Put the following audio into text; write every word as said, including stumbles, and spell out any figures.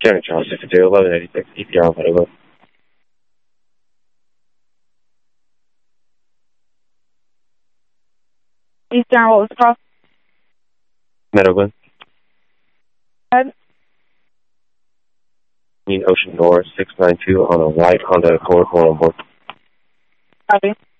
County Charles six two, eleven eighty-six, E P R on Meadowbrook. Eastern, what was the cross? Meadowbrook. Head. Ocean Door six nine two on a white Honda Accord, on board. Copy.